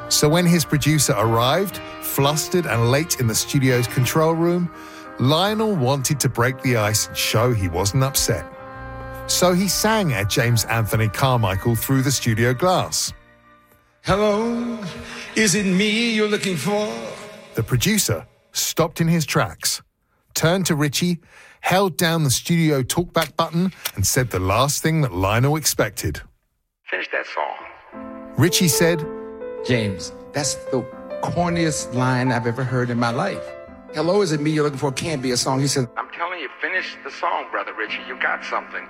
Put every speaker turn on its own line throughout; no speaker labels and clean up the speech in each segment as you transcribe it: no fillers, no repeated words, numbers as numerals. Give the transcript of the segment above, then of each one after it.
So when his producer arrived, flustered and late in the studio's control room, Lionel wanted to break the ice and show he wasn't upset. So he sang at James Anthony Carmichael through the studio glass.
Hello, is it me you're looking for?
The producer stopped in his tracks, turned to Richie, held down the studio talkback button and said the last thing that Lionel expected.
Finish that song.
Richie said,
James, that's the corniest line I've ever heard in my life. Hello, is it me you're looking for? Can't be a song. He said,
I'm telling you, finish the song, Brother Richie. You got something.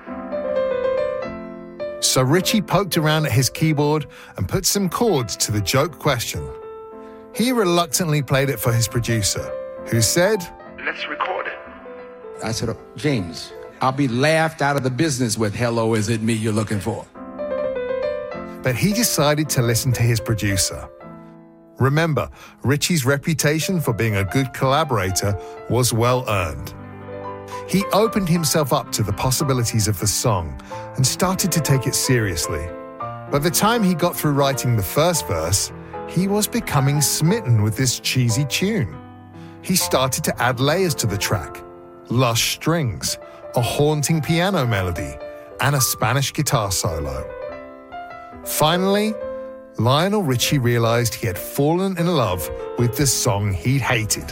So Richie poked around at his keyboard and put some chords to the joke question. He reluctantly played it for his producer, who said,
Let's record it.
I said, oh, James, I'll be laughed out of the business with hello, is it me you're looking for?
But he decided to listen to his producer. Remember, Richie's reputation for being a good collaborator was well earned. He opened himself up to the possibilities of the song and started to take it seriously. By the time he got through writing the first verse, he was becoming smitten with this cheesy tune. He started to add layers to the track, lush strings, a haunting piano melody, and a Spanish guitar solo. Finally, Lionel Richie realized he had fallen in love with the song he'd hated.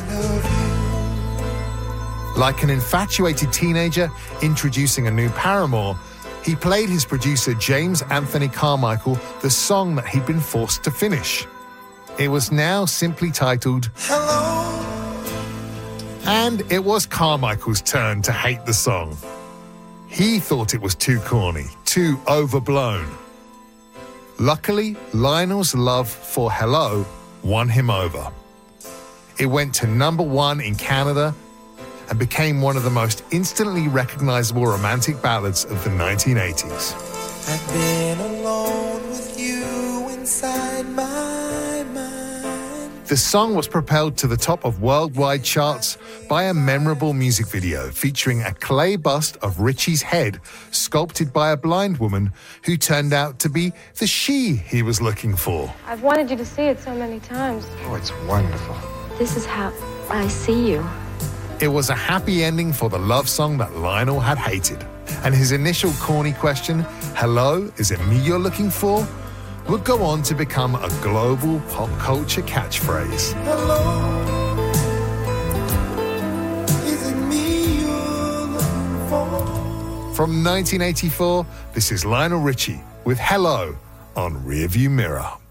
Like an infatuated teenager introducing a new paramour, he played his producer James Anthony Carmichael the song that he'd been forced to finish. It was now simply titled Hello. And it was Carmichael's turn to hate the song. He thought it was too corny, too overblown. Luckily, Lionel's love for Hello won him over. It went to #1 in Canada and became one of the most instantly recognizable romantic ballads of the 1980s.
I've been alone with you inside my mind.
The song was propelled to the top of worldwide charts by a memorable music video featuring a clay bust of Richie's head sculpted by a blind woman who turned out to be the she he was looking for.
I've wanted you to see it so many times.
Oh, it's wonderful.
This is how I see you.
It was a happy ending for the love song that Lionel had hated. And his initial corny question, hello, is it me you're looking for? Would go on to become a global pop culture catchphrase.
Hello, is it me you're looking for?
From 1984, this is Lionel Richie with Hello on Rearview Mirror.